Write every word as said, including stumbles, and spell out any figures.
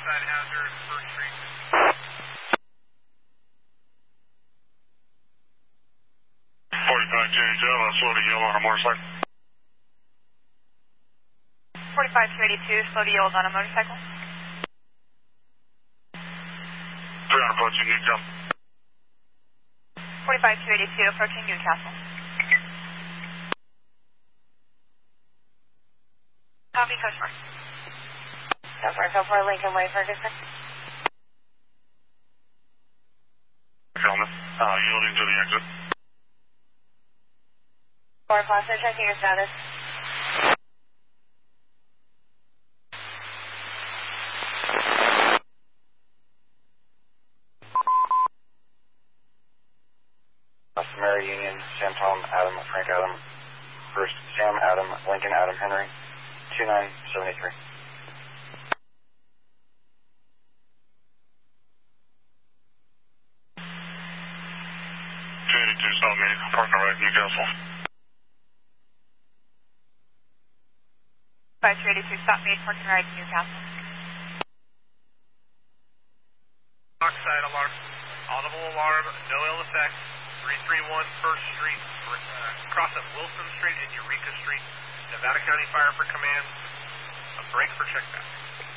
outside hazard, First Street. forty-five J J, that's loaded yellow on a motorcycle. forty-five two eighty-two, slow to yield on a motorcycle. three hundred approaching Newcastle. forty-five two eighty-two, approaching Newcastle. Copy, customer. Customer, so far Lincoln Way, Ferguson. Gentlemen, uh, yielding to the exit. Four Plaza, checking your status. Mary Union, Sam Tom, Adam, Frank Adam, first Sam Adam, Lincoln Adam Henry, two nine seven three. two eighty-two, stop me, parking right Newcastle. five two eighty-two, stop me, parking right Newcastle. Oxide alarm, audible alarm, no ill effects. three three one First Street, uh, cross of Wilson Street and Eureka Street. Nevada County Fire for command. A break for checkback.